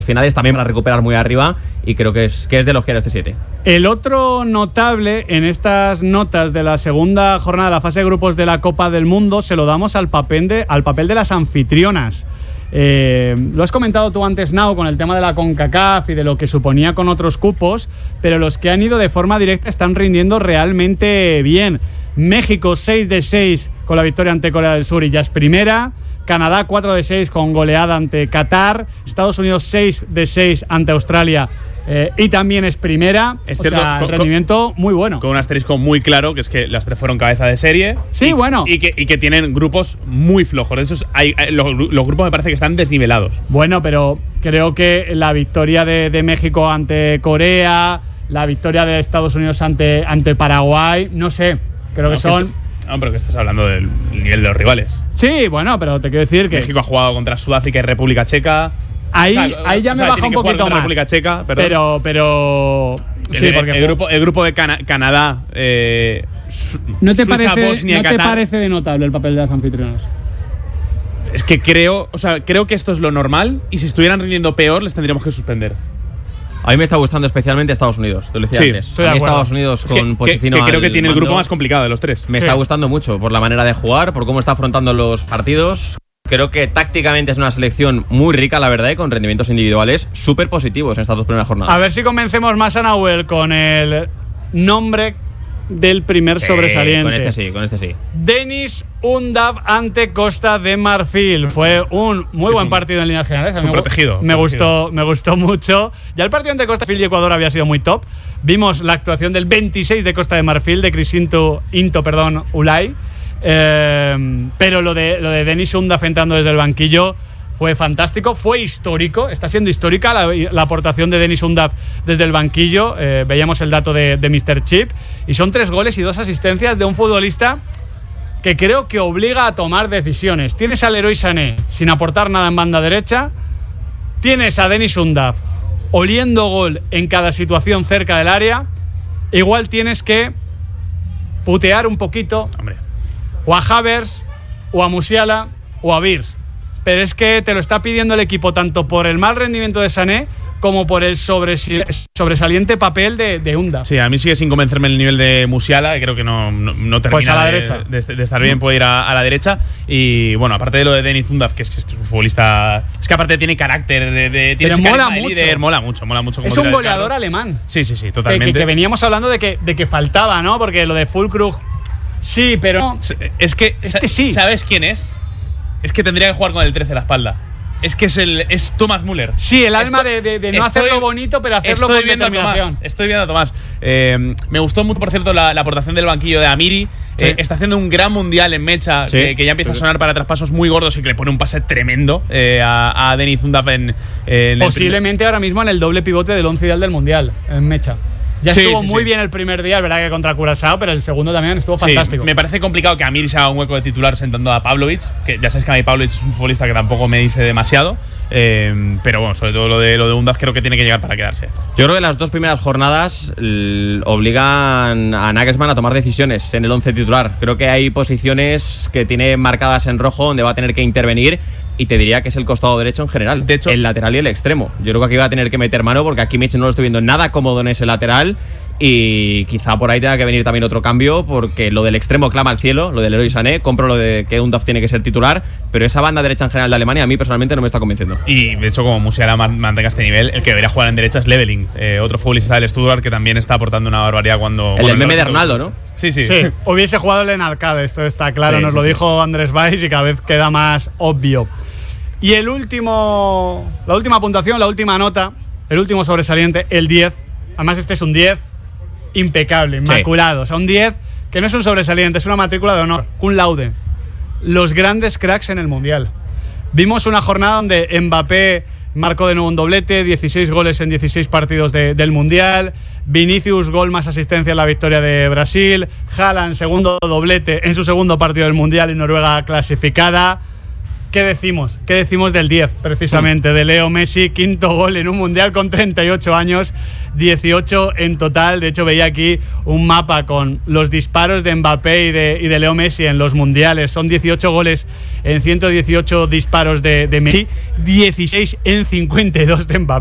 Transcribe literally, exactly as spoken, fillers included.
finales también para recuperar muy arriba, y creo que es, que es de los que era este siete. El otro notable en estas notas de la segunda jornada de la fase de grupos de la Copa del Mundo se lo damos al papel de, al papel de las anfitrionas. Eh, lo has comentado tú antes, Nao, con el tema de la CONCACAF y de lo que suponía con otros cupos, pero los que han ido de forma directa están rindiendo realmente bien. México seis de seis con la victoria ante Corea del Sur y ya es primera. Canadá cuatro de seis con goleada ante Qatar. Estados Unidos seis de seis ante Australia eh, y también es primera. Es o cierto, sea, el con, rendimiento muy bueno. Con un asterisco muy claro, que es que las tres fueron cabeza de serie. Sí, y, bueno. Y que, y que tienen grupos muy flojos. De esos hay, hay, los, los grupos me parece que están desnivelados. Bueno, pero creo que la victoria de, de México ante Corea, la victoria de Estados Unidos ante, ante Paraguay, no sé, creo no, que son... Que, no, pero que estás hablando del nivel de los rivales. Sí, bueno, pero te quiero decir que... México ha jugado contra Sudáfrica y República Checa. Ahí, o sea, ahí ya o me sea, baja un poquito más. República Checa, perdón. Pero, pero... Sí, el, porque el, grupo, el grupo de Cana- Canadá... Eh, ¿No te, Suiza, parece, Bosnia, ¿no te Qatar. parece de notable el papel de las anfitrionas? Es que creo, o sea, creo que esto es lo normal, y si estuvieran rindiendo peor les tendríamos que suspender. A mí me está gustando especialmente Estados Unidos, te lo decía Sí, antes. estoy de A mí acuerdo. Estados Unidos Es con que, Pochettino que, que creo al que tiene el grupo mando, más complicado de los tres. me Sí. está gustando mucho por la manera de jugar, por cómo está afrontando los partidos. Creo que tácticamente es una selección muy rica, la verdad, y con rendimientos individuales súper positivos en estas dos primeras jornadas. A ver si convencemos más a Nahuel con el nombre del primer Sí, sobresaliente. Con este sí, con este sí. Denis Undav ante Costa de Marfil. Fue un muy que buen es un- partido en líneas generales. A es mí un me gu- protegido, Me protegido. gustó, me gustó mucho. Ya el partido entre Costa de Marfil y Ecuador había sido muy top. Vimos la actuación del veintiséis de Costa de Marfil, de Crisinto Into, perdón, Ulay. Eh, pero lo de, lo de Denis Undav entrando desde el banquillo fue fantástico, fue histórico, está siendo histórica la, la aportación de Denis Undav desde el banquillo. Eh, veíamos el dato de, de míster Chip, y son tres goles y dos asistencias de un futbolista que creo que obliga a tomar decisiones. Tienes al Leroy Sané sin aportar nada en banda derecha, tienes a Denis Undav oliendo gol en cada situación cerca del área, igual tienes que putear un poquito Hombre. o a Havertz, o a Musiala, o a Virs. Pero es que te lo está pidiendo el equipo tanto por el mal rendimiento de Sané como por el sobres- sobresaliente papel de, de Undav. Sí, a mí sigue sin convencerme el nivel de Musiala, que creo que no, no, no termina Pues a la de, derecha. De, de estar bien, puede ir a, a la derecha. Y bueno, aparte de lo de Denis Undav, que es, que es un futbolista. Es que aparte tiene carácter, de, de, tiene Pero ese mola carisma de mucho. líder, mola mucho, mola mucho. Es como un tira de goleador carro. alemán. Sí, sí, sí, Que, totalmente. que, que veníamos hablando de que, de que faltaba, ¿no? Porque lo de Füllkrug, sí, pero Es que. Este sí. ¿Sabes quién es? Es que tendría que jugar con el trece a la espalda. Es que es el es Thomas Müller. sí, el alma Esto- de, de- de no estoy- hacerlo bonito, pero hacerlo estoy con viendo a determinación. Tomás, estoy viendo a Tomás. Eh, me gustó mucho, por cierto, la, la aportación del banquillo de Amiri. Sí. Eh, está haciendo un gran mundial en Mecha, Sí. que, que ya empieza a sonar para traspasos muy gordos y que le pone un pase tremendo eh, a, a Denis Undav en, en el Posiblemente ahora mismo en el doble pivote del once ideal del Mundial, en Mecha. Ya Sí, estuvo sí, muy sí. bien el primer día, es verdad que contra Curazao, pero el segundo también estuvo Sí, fantástico. me parece complicado que Amiri se haga un hueco de titular sentando a Pavlovic, que ya sabes que a mí Pavlovic es un futbolista que tampoco me dice demasiado, eh, pero bueno, sobre todo lo de lo de Undav creo que tiene que llegar para quedarse. Yo creo que las dos primeras jornadas l- obligan a Nagelsmann a tomar decisiones en el once titular. Creo que hay posiciones que tiene marcadas en rojo donde va a tener que intervenir, y te diría que es el costado derecho en general. De hecho- el lateral y el extremo. Yo creo que aquí va a tener que meter mano, porque aquí Mitch no lo estoy viendo nada cómodo en ese lateral, y quizá por ahí tenga que venir también otro cambio, porque lo del extremo clama al cielo, lo del Leroy Sané. Compro lo de que Undav tiene que ser titular, pero esa banda derecha en general de Alemania a mí personalmente no me está convenciendo. Y de hecho, como Musiala man- mantenga este nivel, el que debería jugar en derecha es Leveling, eh, otro futbolista del Stuttgart que también está aportando una barbaridad cuando. El bueno, del meme de lo- Arnaldo, ¿no? Sí, sí. Sí, hubiese jugado en arcade, esto está claro, Sí, nos sí, lo sí. dijo Andrés Valls y cada vez queda más obvio. Y el último, la última puntuación, la última nota, el último sobresaliente, el diez. Además este es un diez impecable, inmaculado. O sea, un diez que no es un sobresaliente, es una matrícula de honor, un laude. Los grandes cracks en el Mundial. Vimos una jornada donde Mbappé marcó de nuevo un doblete, dieciséis goles en dieciséis partidos de- del Mundial. Vinicius, gol más asistencia en la victoria de Brasil. Haaland, segundo doblete en su segundo partido del Mundial y Noruega clasificada. ¿qué decimos? ¿Qué decimos del diez, precisamente? De Leo Messi, quinto gol en un mundial con treinta y ocho años, dieciocho en total. De hecho, veía aquí un mapa con los disparos de Mbappé y de, y de Leo Messi en los mundiales. Son dieciocho goles en ciento dieciocho disparos de, de Messi, dieciséis en cincuenta y dos de Mbappé.